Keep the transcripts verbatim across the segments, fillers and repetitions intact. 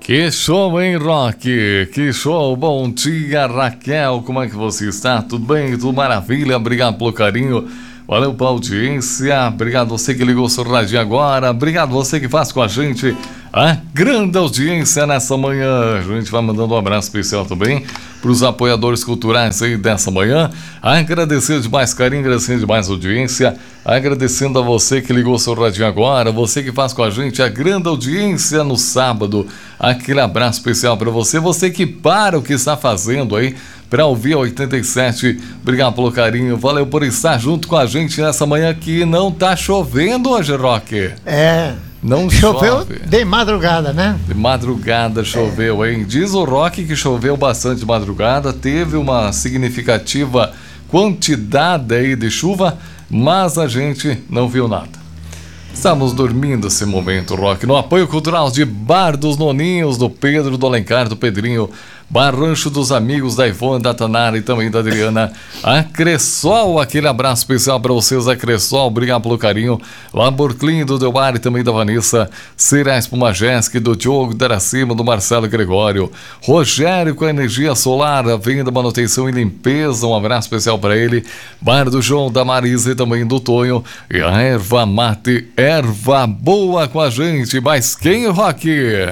Que show, hein, Rock? Que show. Bom dia, Raquel. Como é que você está? Tudo bem? Tudo maravilha? Obrigado pelo carinho. Valeu pela audiência. Obrigado você que ligou o seu rádio agora. Obrigado você que faz com a gente a grande audiência nessa manhã. A gente vai mandando um abraço especial também para os apoiadores culturais aí dessa manhã. Agradecer de mais carinho, agradecendo de mais audiência. Agradecendo a você que ligou o seu rádio agora, você que faz com a gente a grande audiência no sábado. Aquele abraço especial para você, você que para o que está fazendo aí para ouvir a oitenta e sete. Obrigado pelo carinho, valeu por estar junto com a gente nessa manhã que não tá chovendo hoje, Rock. É. Não choveu chove. De madrugada, né? De madrugada choveu, hein? Diz o Rock que choveu bastante de madrugada, teve uma significativa quantidade aí de chuva, mas a gente não viu nada. Estamos dormindo esse momento, Rock, no apoio cultural de Bar dos Noninhos, do Pedro, do Alencar, do Pedrinho, Bar Rancho dos Amigos, da Ivone, da Tanara e também da Adriana. A Cressol, aquele abraço especial para vocês, a Cressol, obrigado pelo carinho. Lamborghini, do Delmar e também da Vanessa. Cereais Pumajeski, do Diogo, da Iracema, do Marcelo Gregório. Rogério com a energia solar, a venda, manutenção e limpeza, um abraço especial para ele. Bar do João, da Marisa e também do Tonho. E a Erva Mate, erva boa com a gente. Mas quem, Rock?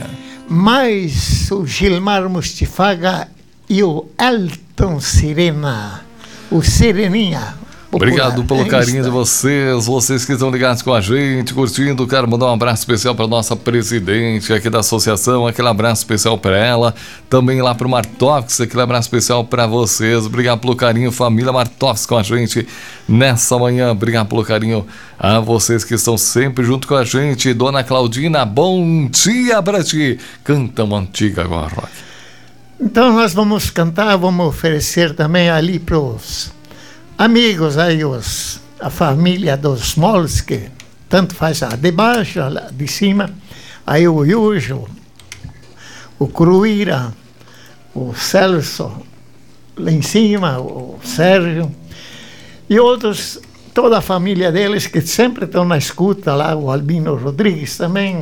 Mais o Gilmar Mustifaga e o Elton Sirena, o Sireninha. Popular. Obrigado pelo carinho de vocês, vocês que estão ligados com a gente, curtindo. Quero mandar um abraço especial para nossa presidente aqui da associação, aquele abraço especial para ela, também lá para o Martox, aquele abraço especial para vocês. Obrigado pelo carinho, família Martox com a gente nessa manhã. Obrigado pelo carinho a vocês que estão sempre junto com a gente. Dona Claudina, bom dia para ti. Canta uma antiga agora, Rock. Então nós vamos cantar, vamos oferecer também ali para os amigos aí, os, a família dos Mols, que tanto faz a de baixo, a de cima, aí o Yujo, o Cruíra, o Celso, lá em cima, o Sérgio, e outros, toda a família deles que sempre estão na escuta lá, o Albino Rodrigues também,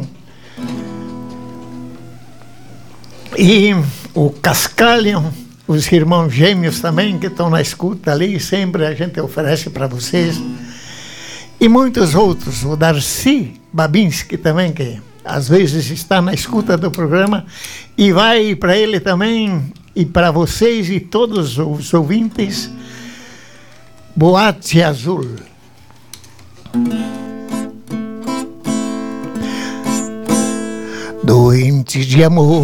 e o Cascalho, os irmãos gêmeos também que estão na escuta ali, sempre a gente oferece para vocês. E muitos outros, o Darcy Babinski também, que às vezes está na escuta do programa, e vai para ele também, e para vocês e todos os ouvintes, Boate Azul. Doente de amor,